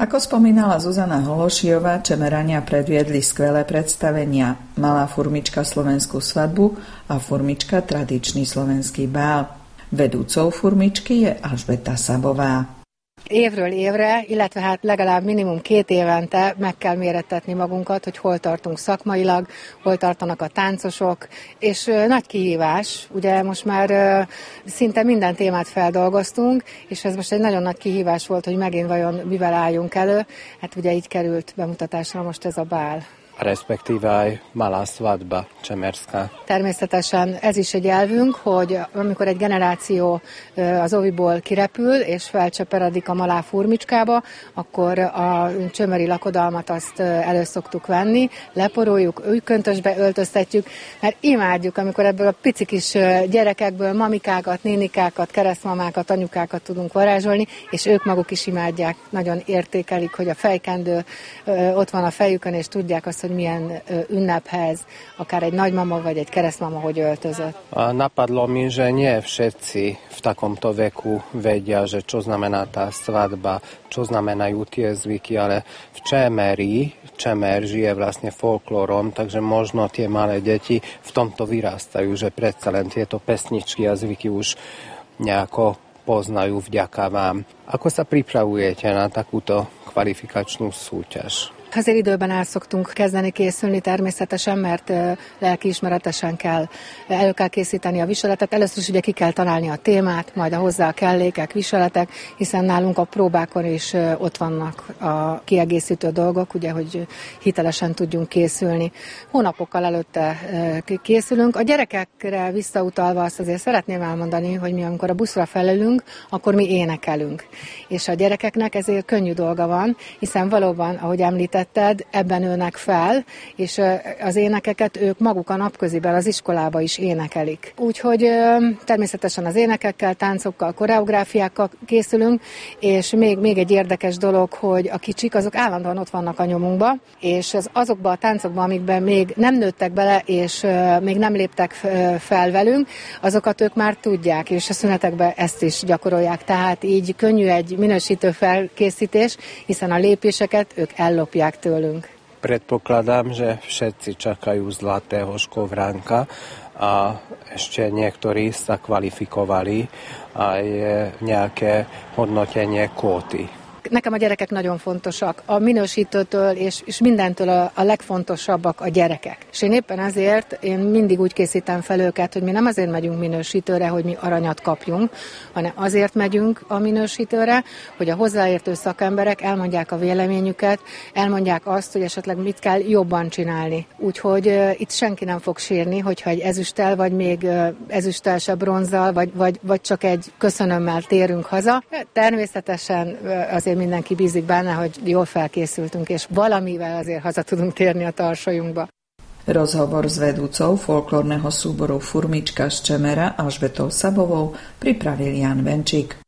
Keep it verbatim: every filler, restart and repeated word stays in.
Ako spomínala Zuzana Hološiová, čemerania predviedli skvelé predstavenia Malá furmička slovenskú svadbu a Furmička tradičný slovenský bál. Vedúcou Furmičky je Alžbeta Szabová. Évről évre, illetve hát legalább minimum két évente meg kell mérettetni magunkat, hogy hol tartunk szakmailag, hol tartanak a táncosok, és nagy kihívás, ugye most már szinte minden témát feldolgoztunk, és ez most egy nagyon nagy kihívás volt, hogy megint vajon mivel álljunk elő, hát ugye így került bemutatásra most ez a bál. Respektíve aj Malá svadba čemerská. Természetesen ez is egy elvünk, hogy amikor egy generáció az oviból kirepül és felcseperedik a Malá furmicskába, akkor a csömöri lakodalmat azt elő szoktuk venni, leporoljuk, újköntösbe öltöztetjük, mert imádjuk, amikor ebből a pici kis gyerekekből mamikákat, nénikákat, keresztmamákat, anyukákat tudunk varázsolni, és ők maguk is imádják, nagyon értékelik, hogy a fejkendő ott van a fejükön, és tudják azt, hogy milyen ünnephez, akár egy nagymama vagy egy keresztmama, hogy öltözött. Napadlo mi, že nie všetci v takomto veku vedia, že čo znamená tá svadba, čo znamenajú tie zvyky, ale v Čemeri, Čemer žije vlastne folklórom, takže možno tie malé deti v tomto vyrastajú, že predsa len tieto pesničky a zvyky už nejako poznajú vďaka vám. Ako sa pripravujete na takúto kvalifikačnú súťaž? Azért időben el szoktunk kezdeni készülni természetesen, mert lelkiismeretesen kell, elő kell készíteni a viseletet. Először is ugye ki kell találni a témát, majd a hozzá a kellékek, viseletek, hiszen nálunk a próbákon is ott vannak a kiegészítő dolgok, ugye, hogy hitelesen tudjunk készülni. Hónapokkal előtte készülünk. A gyerekekre visszautalva azt azért szeretném elmondani, hogy mi amikor a buszra felülünk, akkor mi énekelünk. És a gyerekeknek ezért könnyű dolga van, hiszen valóban, ahogy említett, ebben nőnek fel, és az énekeket ők maguk a napköziben az iskolába is énekelik. Úgyhogy természetesen az énekekkel, táncokkal, koreográfiákkal készülünk, és még, még egy érdekes dolog, hogy a kicsik azok állandóan ott vannak a nyomunkba, és az, azokban a táncokban, amikben még nem nőttek bele, és még nem léptek fel velünk, azokat ők már tudják, és a szünetekben ezt is gyakorolják. Tehát így könnyű egy minősítő felkészítés, hiszen a lépéseket ők ellopják tőlünk. Predpokladám, že všetci čakajú zlatého škovránka a ešte niektorí sa kvalifikovali aj nejaké hodnotenie kvóty. Nekem a gyerekek nagyon fontosak. A minősítőtől és, és mindentől a, a legfontosabbak a gyerekek. És én éppen ezért én mindig úgy készítem fel őket, hogy mi nem azért megyünk minősítőre, hogy mi aranyat kapjunk, hanem azért megyünk a minősítőre, hogy a hozzáértő szakemberek elmondják a véleményüket, elmondják azt, hogy esetleg mit kell jobban csinálni. Úgyhogy uh, itt senki nem fog sírni, hogyha egy ezüsttel, vagy még uh, ezüsttel se bronzzal, vagy, vagy, vagy csak egy köszönömmel térünk haza. Természetesen uh, azért mindenki bízik benne, hogy jól felkészültünk, és valamivel azért haza tudunk térni a tarsolyunkba. Rozhovor s vedúcou folklórneho súboru Furmička z Čemera Alžbetou Szabovou pripravil Jan Benčík.